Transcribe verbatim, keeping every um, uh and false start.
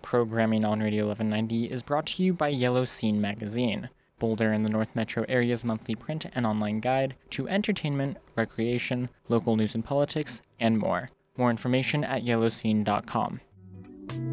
Programming on Radio eleven ninety is brought to you by Yellow Scene Magazine, Boulder and the North Metro area's monthly print and online guide to entertainment, recreation, local news and politics, and more. More information at yellow scene dot com.